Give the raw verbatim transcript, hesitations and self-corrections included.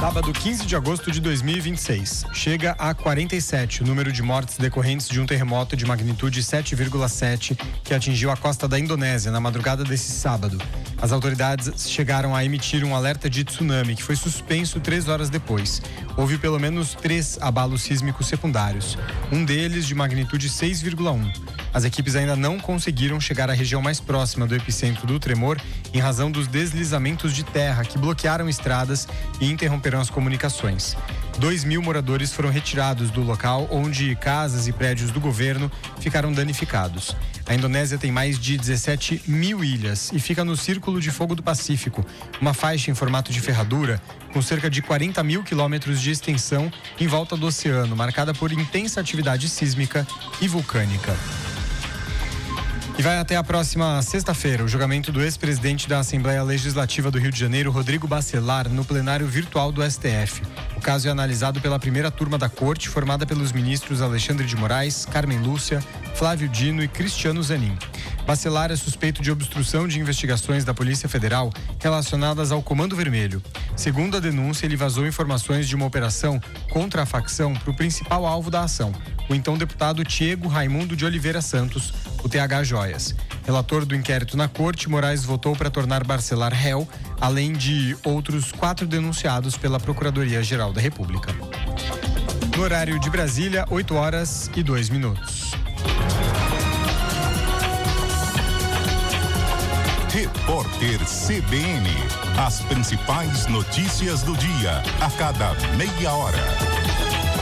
Sábado, quinze de agosto de dois mil e vinte e seis. Chega a quarenta e sete o número de mortes decorrentes de um terremoto de magnitude sete vírgula sete que atingiu a costa da Indonésia na madrugada desse sábado. As autoridades chegaram a emitir um alerta de tsunami que foi suspenso três horas depois. Houve pelo menos três abalos sísmicos secundários, um deles de magnitude seis vírgula um. As equipes ainda não conseguiram chegar à região mais próxima do epicentro do tremor em razão dos deslizamentos de terra que bloquearam estradas e interromperam as comunicações. Dois mil moradores foram retirados do local, onde casas e prédios do governo ficaram danificados. A Indonésia tem mais de dezessete mil ilhas e fica no Círculo de Fogo do Pacífico, uma faixa em formato de ferradura com cerca de quarenta mil quilômetros de extensão em volta do oceano, marcada por intensa atividade sísmica e vulcânica. E vai até a próxima sexta-feira o julgamento do ex-presidente da Assembleia Legislativa do Rio de Janeiro, Rodrigo Bacelar, no plenário virtual do S T F. O caso é analisado pela primeira turma da corte, formada pelos ministros Alexandre de Moraes, Carmen Lúcia, Flávio Dino e Cristiano Zanin. Bacelar é suspeito de obstrução de investigações da Polícia Federal relacionadas ao Comando Vermelho. Segundo a denúncia, ele vazou informações de uma operação contra a facção para o principal alvo da ação, o então deputado Diego Raimundo de Oliveira Santos, o T H Joias. Relator do inquérito na corte, Moraes votou para tornar Bacelar réu, além de outros quatro denunciados pela Procuradoria-Geral da República. No horário de Brasília, oito horas e dois minutos. Repórter C B N. As principais notícias do dia, a cada meia hora.